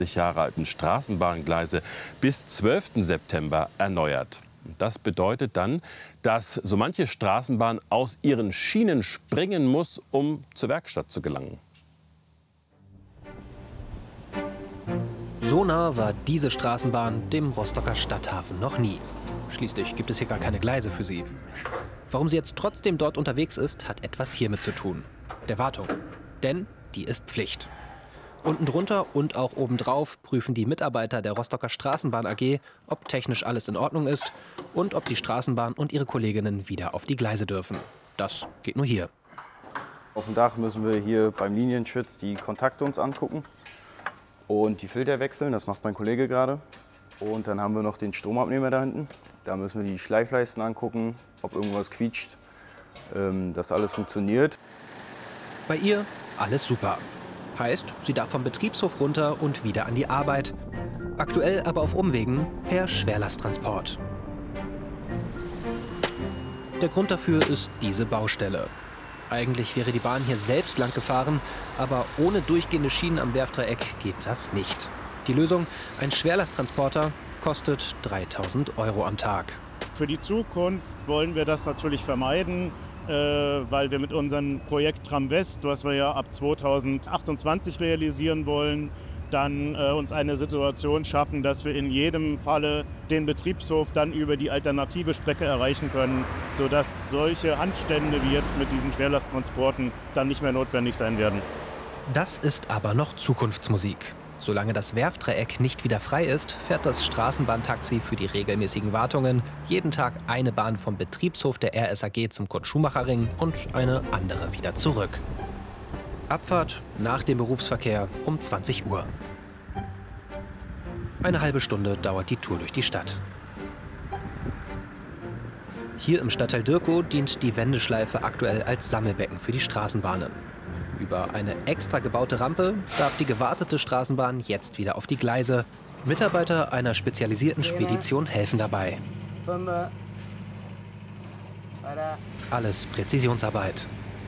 Jahre alten Straßenbahngleise bis 12. September erneuert. Das bedeutet dann, dass so manche Straßenbahn aus ihren Schienen springen muss, um zur Werkstatt zu gelangen. So nah war diese Straßenbahn dem Rostocker Stadthafen noch nie. Schließlich gibt es hier gar keine Gleise für sie. Warum sie jetzt trotzdem dort unterwegs ist, hat etwas hiermit zu tun: der Wartung. Denn die ist Pflicht. Unten drunter und auch obendrauf prüfen die Mitarbeiter der Rostocker Straßenbahn AG, ob technisch alles in Ordnung ist und ob die Straßenbahn und ihre Kolleginnen wieder auf die Gleise dürfen. Das geht nur hier. Auf dem Dach müssen wir hier beim Linienschutz die Kontakte uns angucken und die Filter wechseln. Das macht mein Kollege gerade. Und dann haben wir noch den Stromabnehmer da hinten. Da müssen wir die Schleifleisten angucken, ob irgendwas quietscht, dass alles funktioniert. Bei ihr alles super. Heißt, sie darf vom Betriebshof runter und wieder an die Arbeit. Aktuell aber auf Umwegen per Schwerlasttransport. Der Grund dafür ist diese Baustelle. Eigentlich wäre die Bahn hier selbst lang gefahren, aber ohne durchgehende Schienen am Werftdreieck geht das nicht. Die Lösung: ein Schwerlasttransporter, kostet 3.000 € am Tag. Für die Zukunft wollen wir das natürlich vermeiden, weil wir mit unserem Projekt Tram-West, was wir ja ab 2028 realisieren wollen, dann uns eine Situation schaffen, dass wir in jedem Falle den Betriebshof dann über die alternative Strecke erreichen können, sodass solche Anstände wie jetzt mit diesen Schwerlasttransporten dann nicht mehr notwendig sein werden. Das ist aber noch Zukunftsmusik. Solange das Werftdreieck nicht wieder frei ist, fährt das Straßenbahntaxi für die regelmäßigen Wartungen jeden Tag eine Bahn vom Betriebshof der RSAG zum Kurt-Schumacher-Ring und eine andere wieder zurück. Abfahrt nach dem Berufsverkehr um 20 Uhr. Eine halbe Stunde dauert die Tour durch die Stadt. Hier im Stadtteil Dirkow dient die Wendeschleife aktuell als Sammelbecken für die Straßenbahnen. Über eine extra gebaute Rampe darf die gewartete Straßenbahn jetzt wieder auf die Gleise. Mitarbeiter einer spezialisierten Spedition helfen dabei. Alles Präzisionsarbeit.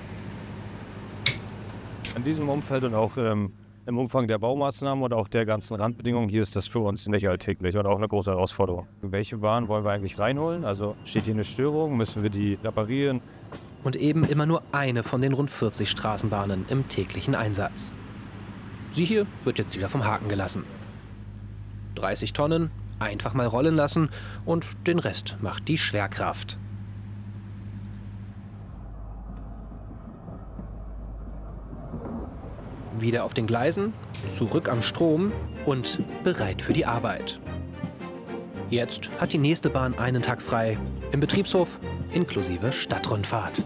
In diesem Umfeld und auch im Umfang der Baumaßnahmen und auch der ganzen Randbedingungen hier ist das für uns nicht alltäglich und auch eine große Herausforderung. Welche Bahn wollen wir eigentlich reinholen? Also steht hier eine Störung, müssen wir die reparieren? Und eben immer nur eine von den rund 40 Straßenbahnen im täglichen Einsatz. Sie hier wird jetzt wieder vom Haken gelassen. 30 Tonnen, einfach mal rollen lassen und den Rest macht die Schwerkraft. Wieder auf den Gleisen, zurück am Strom und bereit für die Arbeit. Jetzt hat die nächste Bahn einen Tag frei, im Betriebshof inklusive Stadtrundfahrt.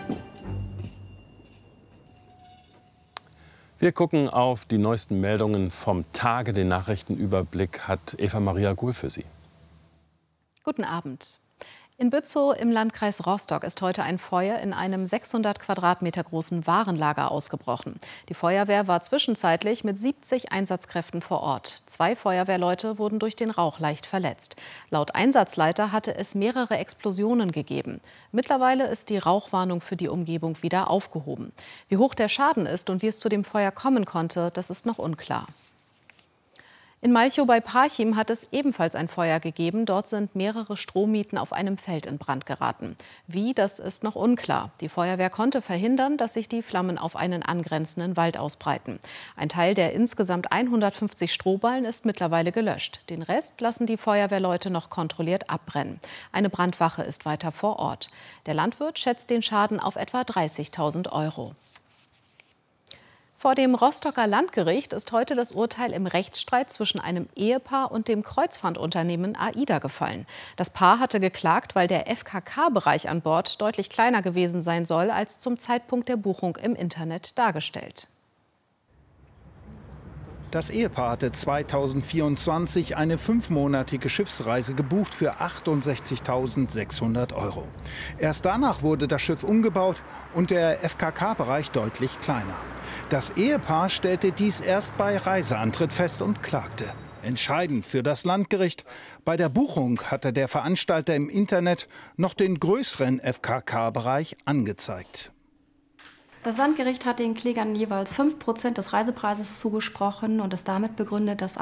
Wir gucken auf die neuesten Meldungen vom Tage. Den Nachrichtenüberblick hat Eva-Maria Guhl für Sie. Guten Abend. In Bützow im Landkreis Rostock ist heute ein Feuer in einem 600 Quadratmeter großen Warenlager ausgebrochen. Die Feuerwehr war zwischenzeitlich mit 70 Einsatzkräften vor Ort. 2 Feuerwehrleute wurden durch den Rauch leicht verletzt. Laut Einsatzleiter hatte es mehrere Explosionen gegeben. Mittlerweile ist die Rauchwarnung für die Umgebung wieder aufgehoben. Wie hoch der Schaden ist und wie es zu dem Feuer kommen konnte, das ist noch unklar. In Malchow bei Parchim hat es ebenfalls ein Feuer gegeben. Dort sind mehrere Strohmieten auf einem Feld in Brand geraten. Wie, das ist noch unklar. Die Feuerwehr konnte verhindern, dass sich die Flammen auf einen angrenzenden Wald ausbreiten. Ein Teil der insgesamt 150 Strohballen ist mittlerweile gelöscht. Den Rest lassen die Feuerwehrleute noch kontrolliert abbrennen. Eine Brandwache ist weiter vor Ort. Der Landwirt schätzt den Schaden auf etwa 30.000 €. Vor dem Rostocker Landgericht ist heute das Urteil im Rechtsstreit zwischen einem Ehepaar und dem Kreuzfahrtunternehmen AIDA gefallen. Das Paar hatte geklagt, weil der FKK-Bereich an Bord deutlich kleiner gewesen sein soll als zum Zeitpunkt der Buchung im Internet dargestellt. Das Ehepaar hatte 2024 eine 5-monatige Schiffsreise gebucht für 68.600 €. Erst danach wurde das Schiff umgebaut und der FKK-Bereich deutlich kleiner. Das Ehepaar stellte dies erst bei Reiseantritt fest und klagte. Entscheidend für das Landgericht: Bei der Buchung hatte der Veranstalter im Internet noch den größeren FKK-Bereich angezeigt. Das Landgericht hat den Klägern jeweils 5% des Reisepreises zugesprochen und es damit begründet, dass